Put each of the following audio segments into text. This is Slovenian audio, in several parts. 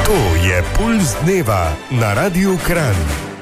To je Pulz dneva na Radiu Kranj.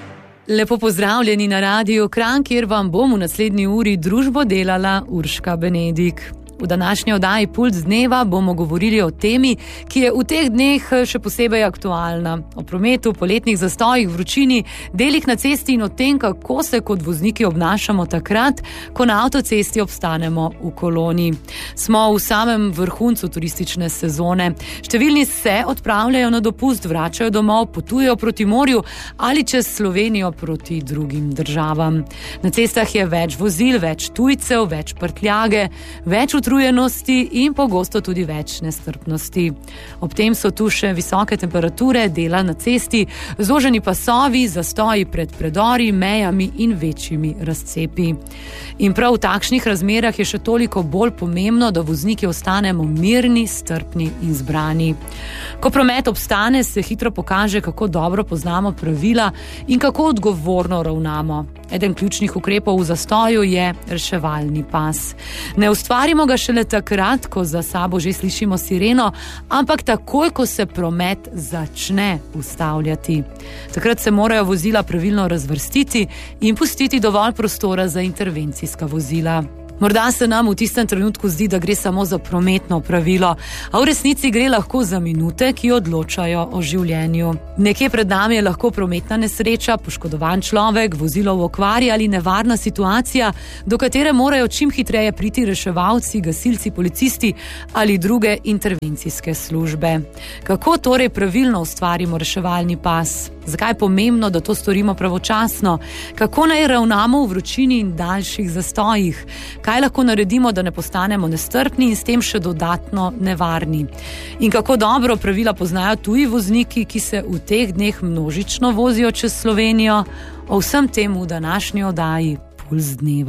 Lepo pozdravljeni na Radiu Kranj, kjer vam bom v naslednji uri družbo delala Urška Benedik. V današnji oddaji Pulz dneva bomo govorili o temi, ki je v teh dneh še posebej aktualna. O prometu, poletnih zastojih, vročini, delih na cesti in o tem, kako se kot vozniki obnašamo takrat, ko na avtocesti obstanemo v koloni. Smo v samem vrhuncu turistične sezone. Številni se odpravljajo na dopust, vračajo domov, potujejo proti morju ali čez Slovenijo proti drugim državam. Na cestah je več vozil, več tujcev, več prtljage, več utrujenosti in pogosto tudi več nestrpnosti. Ob tem so tu še visoke temperature, dela na cesti, zoženi pasovi, zastoji pred predori, mejami in večjimi razcepi. In prav v takšnih razmerah je še toliko bolj pomembno, da vozniki ostanemo mirni, strpni in zbrani. Ko promet obstane, se hitro pokaže, kako dobro poznamo pravila in kako odgovorno ravnamo. Eden ključnih ukrepov v zastoju je reševalni pas. Ne ustvarimo ga šele takrat, ko za sabo že slišimo sireno, ampak takoj, ko se promet začne ustavljati. Takrat se morajo vozila pravilno razvrstiti in pustiti dovolj prostora za intervencijska vozila. Morda se nam v tistem trenutku zdi, da gre samo za prometno pravilo, a v resnici gre lahko za minute, ki odločajo o življenju. Nekje pred nami je lahko prometna nesreča, poškodovan človek, vozilo v okvari ali nevarna situacija, do katere morajo čim hitreje priti reševalci, gasilci, policisti ali druge intervencijske službe. Kako torej pravilno ustvarimo reševalni pas? Zakaj je pomembno, da to storimo pravočasno? Kako naj ravnamo v vročini in daljših zastojih? Kaj lahko naredimo, da ne postanemo nestrpni in s tem še dodatno nevarni? In kako dobro pravila poznajo tuji vozniki, ki se v teh dneh množično vozijo čez Slovenijo? O vsem tem v današnji oddaji Pulz dneva.